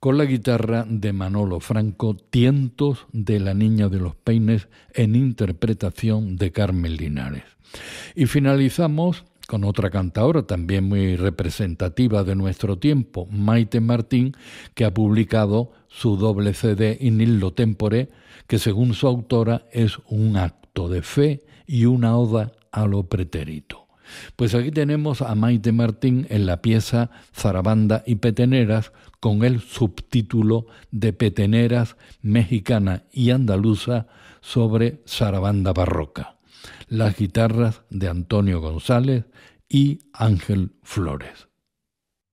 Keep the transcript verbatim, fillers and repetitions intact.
con la guitarra de Manolo Franco, Tientos de la Niña de los Peines, en interpretación de Carmen Linares. Y finalizamos con otra cantaora también muy representativa de nuestro tiempo, Maite Martín, que ha publicado su doble C D In Illo Tempore, que según su autora es un acto de fe y una oda a lo pretérito. Pues aquí tenemos a Maite Martín en la pieza Zarabanda y Peteneras, con el subtítulo de Peteneras mexicana y andaluza sobre zarabanda barroca. Las guitarras de Antonio González y Ángel Flores.